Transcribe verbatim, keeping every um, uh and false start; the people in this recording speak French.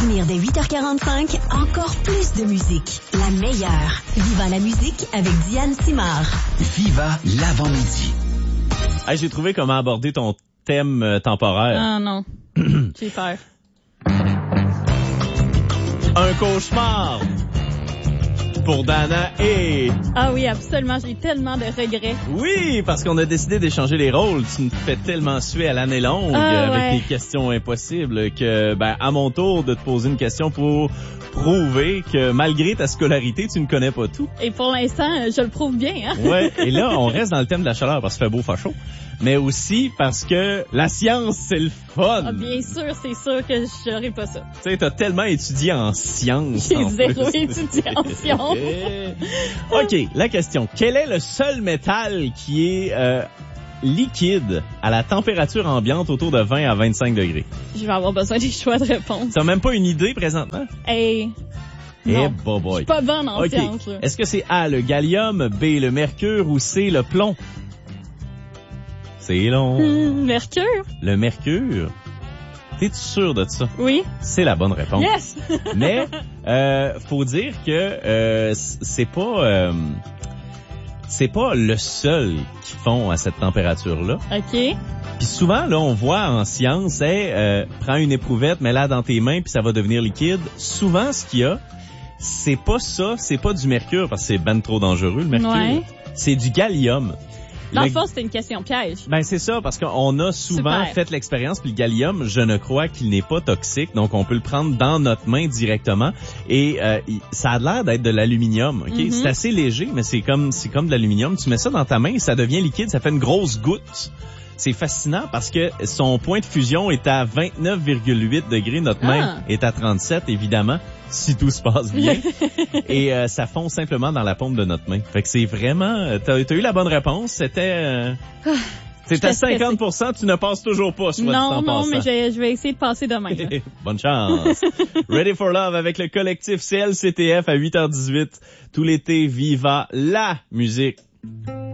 revenir dès huit heures quarante-cinq, encore plus de musique. La meilleure. Viva la musique avec Diane Simard. Viva l'avant-midi. Hey, j'ai trouvé comment aborder ton thème euh, temporaire. Ah non, j'ai peur. Un cauchemar pour Dana et... Ah oui, absolument, j'ai tellement de regrets. Oui, parce qu'on a décidé d'échanger les rôles. Tu me fais tellement suer à l'année longue ah, avec ouais. des questions impossibles que, ben, à mon tour de te poser une question pour prouver que malgré ta scolarité, tu ne connais pas tout. Et pour l'instant, je le prouve bien, hein? Ouais, et là, on reste dans le thème de la chaleur parce qu'il fait beau, fait chaud. Mais aussi parce que la science, c'est le fun. Ah, bien sûr, c'est sûr que j'aurais pas ça. Tu sais, t'as tellement étudié en sciences. J'ai en zéro plus. étudié en sciences. OK, la question. Quel est le seul métal qui est euh, liquide à la température ambiante autour de vingt à vingt-cinq degrés? Je vais avoir besoin des choix de réponse. T'as même pas une idée présentement? Hey... Eh, non, boy, boy. je suis pas bonne en OK. sciences. Là. Est-ce que c'est A, le gallium, B, le mercure ou C, le plomb? C'est long. Hum, mercure? Le mercure? T'es-tu sûr de ça? Oui. C'est la bonne réponse. Yes! Mais, euh, faut dire que euh, c'est pas... Euh, c'est pas le seul qu'ils font à cette température-là. OK. Puis souvent, là, on voit en science, hey, euh, prends une éprouvette, mets-la dans tes mains, puis ça va devenir liquide. Souvent, ce qu'il y a, c'est pas ça, c'est pas du mercure, parce que c'est ben trop dangereux, le mercure. Ouais. C'est du gallium. Dans le Le... fond, c'était une question piège. Ben c'est ça, parce qu'on a souvent Super. fait l'expérience, puis le gallium, je ne crois qu'il n'est pas toxique, donc on peut le prendre dans notre main directement, et euh, ça a l'air d'être de l'aluminium, ok? Mm-hmm. C'est assez léger, mais c'est comme c'est comme de l'aluminium. Tu mets ça dans ta main, et ça devient liquide, ça fait une grosse goutte. C'est fascinant parce que son point de fusion est à vingt-neuf virgule huit degrés, notre main ah. est à trente-sept, évidemment, si tout se passe bien. Et euh, ça fond simplement dans la paume de notre main. Fait que c'est vraiment... T'as, t'as eu la bonne réponse, c'était... Euh, c'était à cinquante pour cent, tu ne passes toujours pas, soit dit en Non, non, passant. mais je, je vais essayer de passer demain. Bonne chance. Ready for Love avec le collectif C L C T F à huit heures dix-huit. Tout l'été, Viva la musique.